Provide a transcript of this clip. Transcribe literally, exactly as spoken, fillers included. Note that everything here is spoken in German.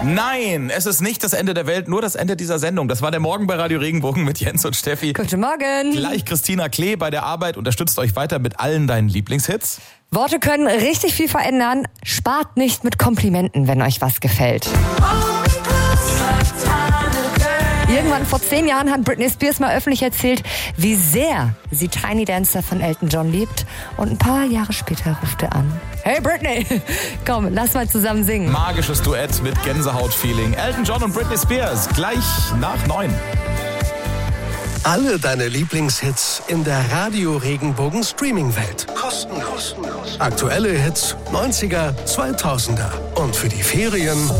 Nein, es ist nicht das Ende der Welt, nur das Ende dieser Sendung. Das war der Morgen bei Radio Regenbogen mit Jens und Steffi. Guten Morgen. Gleich Christina Klee bei der Arbeit unterstützt euch weiter mit allen deinen Lieblingshits. Worte können richtig viel verändern. Spart nicht mit Komplimenten, wenn euch was gefällt. Irgendwann vor zehn Jahren hat Britney Spears mal öffentlich erzählt, wie sehr sie Tiny Dancer von Elton John liebt. Und ein paar Jahre später ruft er an. Hey Britney, komm, lass mal zusammen singen. Magisches Duett mit Gänsehaut-Feeling. Elton John und Britney Spears, gleich nach neun. Alle deine Lieblingshits in der Radio Regenbogen Streaming-Welt. Kostenlos. Aktuelle Hits, neunziger, zweitausender. Und für die Ferien